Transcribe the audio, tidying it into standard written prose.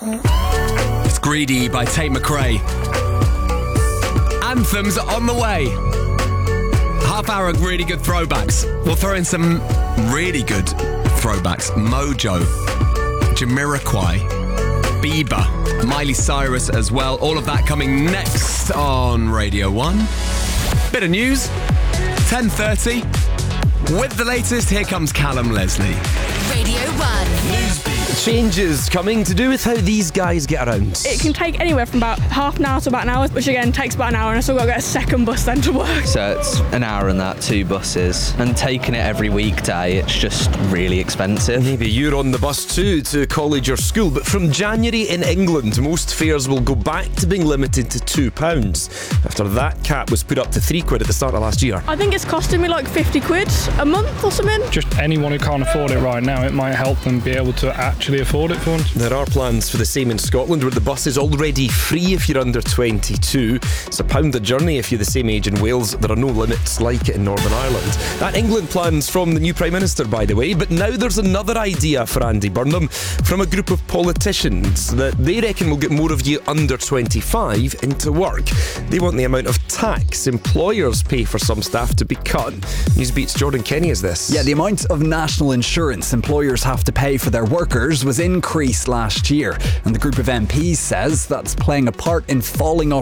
It's Greedy by Tate McRae. Anthems on the way. Half hour of really good throwbacks. We'll throw in some really good throwbacks. Mojo, Jamiroquai, Bieber, Miley Cyrus as well. All of that coming next on Radio 1. Bit of news, 10:30. With the latest, here comes Callum Leslie. Radio 1. Newsbeat. Changes coming to do with how these guys get around. It can take anywhere from about half an hour to about an hour, which again takes about an hour, and I still got to get a second bus then to work. So it's an hour and that, 2 buses. And taking it every weekday, it's just really expensive. Maybe you're on the bus too to college or school, but from January in England, most fares will go back to being limited to £2 after that cap was put up to £3 at the start of last year. I think it's costing me like 50 quid a month or something. Just anyone who can't afford it right now, it might help them be able to actually afford it for once. There are plans for the same in Scotland, where the bus is already free if you're under 22. It's £1 a journey if you're the same age in Wales. There are no limits like it in Northern Ireland. That England plans from the new Prime Minister, by the way, but now there's another idea for Andy Burnham from a group of politicians that they reckon will get more of you under 25 into work. They want the amount of tax employers pay for some staff to be cut. Newsbeat's Jordan Kenny is this. Yeah, the amount of national insurance employers have to pay for their workers was increased last year, and the group of MPs says that's playing a part in falling